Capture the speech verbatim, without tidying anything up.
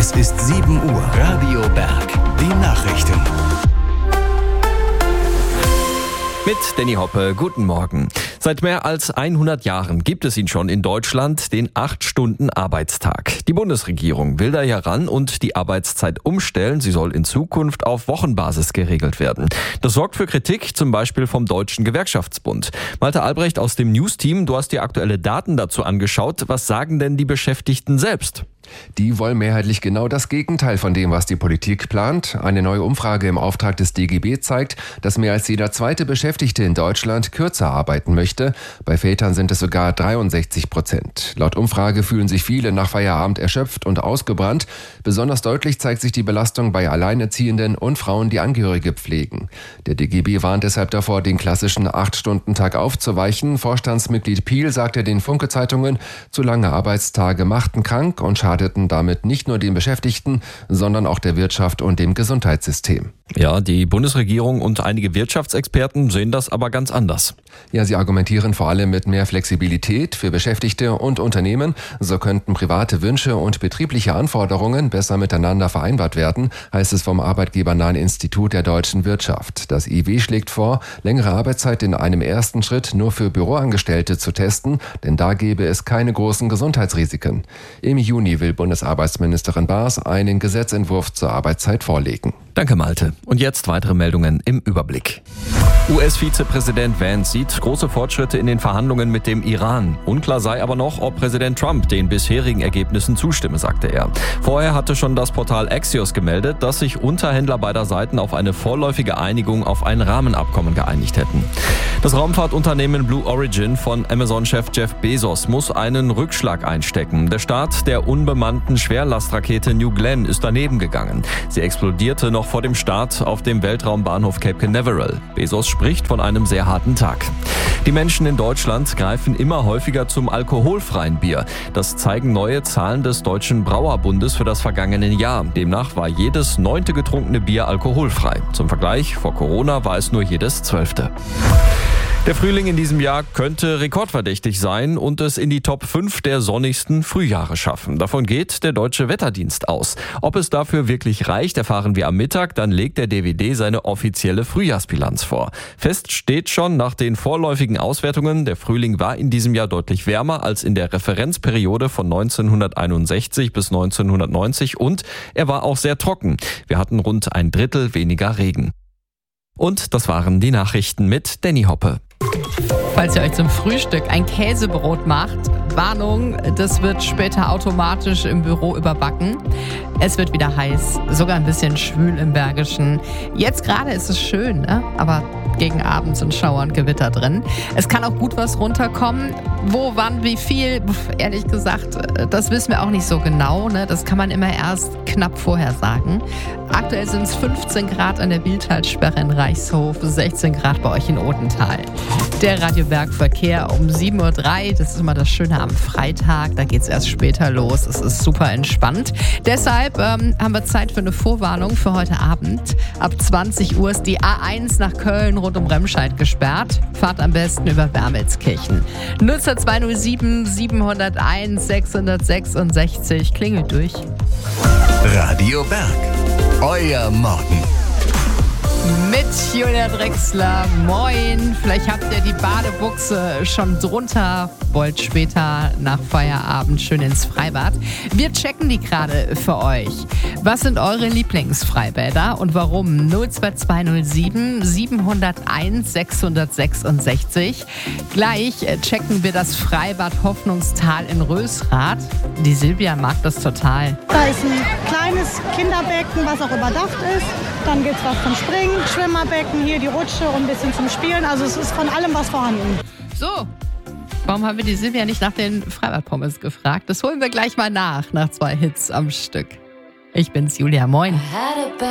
Es ist sieben Uhr. Radio Berg. Die Nachrichten. Mit Danny Hoppe, guten Morgen. Seit mehr als hundert Jahren gibt es ihn schon in Deutschland, den acht Stunden Arbeitstag. Die Bundesregierung will da ja ran und die Arbeitszeit umstellen. Sie soll in Zukunft auf Wochenbasis geregelt werden. Das sorgt für Kritik, zum Beispiel vom Deutschen Gewerkschaftsbund. Malte Albrecht aus dem News-Team, du hast dir aktuelle Daten dazu angeschaut. Was sagen denn die Beschäftigten selbst? Die wollen mehrheitlich genau das Gegenteil von dem, was die Politik plant. Eine neue Umfrage im Auftrag des D G B zeigt, dass mehr als jeder zweite Beschäftigte in Deutschland kürzer arbeiten möchte. Bei Vätern sind es sogar dreiundsechzig Prozent. Laut Umfrage fühlen sich viele nach Feierabend erschöpft und ausgebrannt. Besonders deutlich zeigt sich die Belastung bei Alleinerziehenden und Frauen, die Angehörige pflegen. Der D G B warnt deshalb davor, den klassischen acht-Stunden-Tag aufzuweichen. Vorstandsmitglied Piel sagte den Funke-Zeitungen, zu lange Arbeitstage machten krank und schadeten damit nicht nur den Beschäftigten, sondern auch der Wirtschaft und dem Gesundheitssystem. Ja, die Bundesregierung und einige Wirtschaftsexperten sehen das aber ganz anders. Ja, sie argumentieren vor allem mit mehr Flexibilität für Beschäftigte und Unternehmen. So könnten private Wünsche und betriebliche Anforderungen besser miteinander vereinbart werden, heißt es vom Arbeitgebernahen Institut der deutschen Wirtschaft. Das I W schlägt vor, längere Arbeitszeit in einem ersten Schritt nur für Büroangestellte zu testen, denn da gäbe es keine großen Gesundheitsrisiken. Im Juni will Bundesarbeitsministerin Baas einen Gesetzentwurf zur Arbeitszeit vorlegen. Danke, Malte. Und jetzt weitere Meldungen im Überblick. U S-Vizepräsident Vance sieht große Fortschritte in den Verhandlungen mit dem Iran. Unklar sei aber noch, ob Präsident Trump den bisherigen Ergebnissen zustimme, sagte er. Vorher hatte schon das Portal Axios gemeldet, dass sich Unterhändler beider Seiten auf eine vorläufige Einigung auf ein Rahmenabkommen geeinigt hätten. Das Raumfahrtunternehmen Blue Origin von Amazon-Chef Jeff Bezos muss einen Rückschlag einstecken. Der Start der unbemannten Schwerlastrakete New Glenn ist daneben gegangen. Sie explodierte noch vor dem Start auf dem Weltraumbahnhof Cape Canaveral. Bezos spricht von einem sehr harten Tag. Die Menschen in Deutschland greifen immer häufiger zum alkoholfreien Bier. Das zeigen neue Zahlen des Deutschen Brauerbundes für das vergangene Jahr. Demnach war jedes neunte getrunkene Bier alkoholfrei. Zum Vergleich, vor Corona war es nur jedes zwölfte. Der Frühling in diesem Jahr könnte rekordverdächtig sein und es in die Top fünf der sonnigsten Frühjahre schaffen. Davon geht der Deutsche Wetterdienst aus. Ob es dafür wirklich reicht, erfahren wir am Mittag. Dann legt der D W D seine offizielle Frühjahrsbilanz vor. Fest steht schon nach den vorläufigen Auswertungen, der Frühling war in diesem Jahr deutlich wärmer als in der Referenzperiode von neunzehnhunderteinundsechzig bis neunzehnhundertneunzig und er war auch sehr trocken. Wir hatten rund ein Drittel weniger Regen. Und das waren die Nachrichten mit Danny Hoppe. Falls ihr euch zum Frühstück ein Käsebrot macht, Warnung, das wird später automatisch im Büro überbacken. Es wird wieder heiß, sogar ein bisschen schwül im Bergischen. Jetzt gerade ist es schön, ne? Aber gegen Abend sind Schauer und Gewitter drin. Es kann auch gut was runterkommen. Wo, wann, wie viel? Ehrlich gesagt, das wissen wir auch nicht so genau. Ne? Das kann man immer erst knapp vorher sagen. Aktuell sind es fünfzehn Grad an der Bietalsperre in Reichshof, sechzehn Grad bei euch in Odenthal. Der Radio Berg Verkehr um sieben Uhr drei, das ist immer das Schöne am Freitag, da geht es erst später los, es ist super entspannt. Deshalb ähm, haben wir Zeit für eine Vorwarnung für heute Abend. Ab zwanzig Uhr ist die A eins nach Köln rund um Remscheid gesperrt. Fahrt am besten über Wermelskirchen. Nutzer zwei null sieben sieben null eins sechs sechs sechs klingelt durch. Radio Berg. Euer Morgen. Mit Julia Drechsler, moin. Vielleicht habt ihr die Badebuchse schon drunter, wollt später nach Feierabend schön ins Freibad. Wir checken die gerade für euch. Was sind eure Lieblingsfreibäder und warum? null zwei zwei null sieben sieben null eins sechs sechs sechs. Gleich checken wir das Freibad Hoffnungstal in Rösrath. Die Silvia mag das total. Da ist ein kleines Kinderbecken, was auch überdacht ist. Dann gibt es was zum Springen, Schwimmerbecken, hier die Rutsche und ein bisschen zum Spielen. Also es ist von allem was vorhanden. So, warum haben wir die Silvia nicht nach den Freibadpommes gefragt? Das holen wir gleich mal nach, nach zwei Hits am Stück. Ich bin's, Julia, moin.